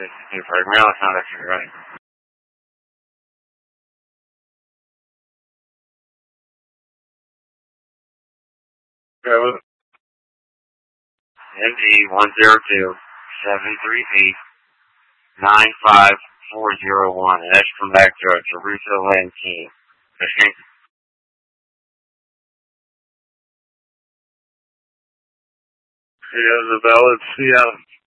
62 for Maryland contact you ready. Go with MD 102-738-95401. And that's from back to Russo Land Team. Yeah, the valid, yeah.